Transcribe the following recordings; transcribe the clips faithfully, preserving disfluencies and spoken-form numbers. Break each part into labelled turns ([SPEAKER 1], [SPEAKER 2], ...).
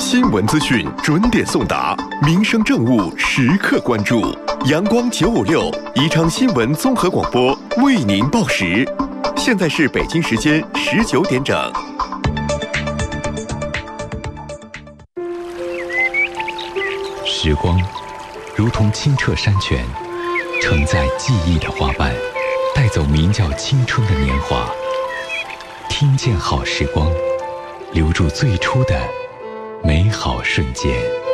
[SPEAKER 1] 新闻资讯准点送达，民生政务时刻关注。阳光九五六宜昌新闻综合广播为您报时。现在是北京时间十九点整。
[SPEAKER 2] 时光如同清澈山泉，承载记忆的花瓣，带走名叫青春的年华。听见好时光，留住最初的美好瞬间。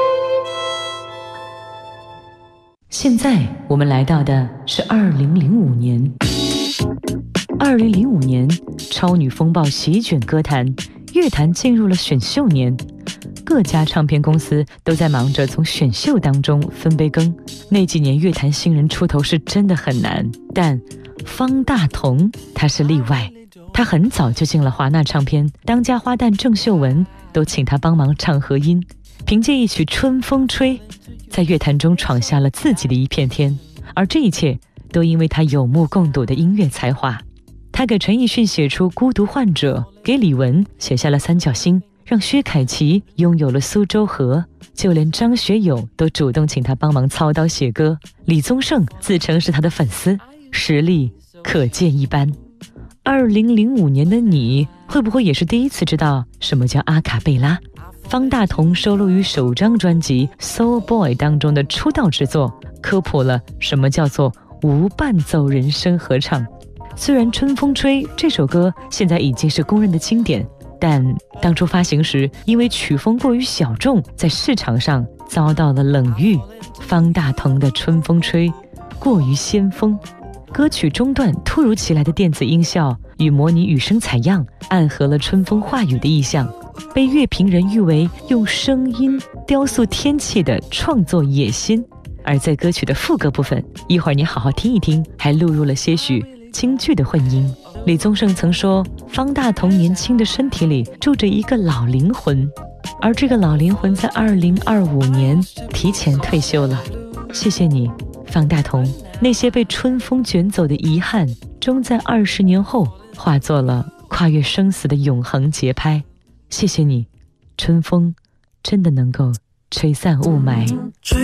[SPEAKER 3] 现在我们来到的是二零零五年。二零零五年，超女风暴席卷歌坛，乐坛进入了选秀年。各家唱片公司都在忙着从选秀当中分杯羹。那几年乐坛新人出头是真的很难，但方大同他是例外。他很早就进了华纳唱片，当家花旦郑秀文都请他帮忙唱和音，凭借一曲《春风吹》在乐坛中闯下了自己的一片天。而这一切都因为他有目共睹的音乐才华。他给陈奕迅写出《孤独患者》，给李玟写下了《三角星》，让薛凯琪拥有了《苏州河》，就连张学友都主动请他帮忙操刀写歌。李宗盛自称是他的粉丝，实力可见一斑。二零零五年的你，会不会也是第一次知道什么叫阿卡贝拉？方大同收录于首张专辑《Soul Boy》当中的出道之作，科普了什么叫做无伴奏人声合唱。虽然《春风吹》这首歌现在已经是公认的经典，但当初发行时因为曲风过于小众，在市场上遭到了冷遇。方大同的《春风吹》过于先锋，歌曲中段突如其来的电子音效与模拟雨声采样，暗合了春风化雨的意象，被乐评人誉为用声音雕塑天气的创作野心。而在歌曲的副歌部分，一会儿你好好听一听，还录入了些许京剧的混音。李宗盛曾说，方大同年轻的身体里住着一个老灵魂，而这个老灵魂在二零二五年提前退休了。谢谢你，方大同。那些被春风卷走的遗憾，终在二十年后化作了跨越生死的永恒节拍。谢谢你，春风真的能够吹散雾霾。